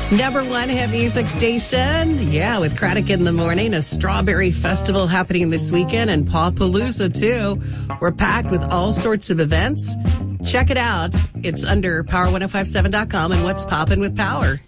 Number one hit music station. Yeah, with Craddock in the Morning, a strawberry festival happening this weekend, and Pawpalooza too. We're packed with all sorts of events. Check it out. It's under power1057.com and what's poppin' with Power.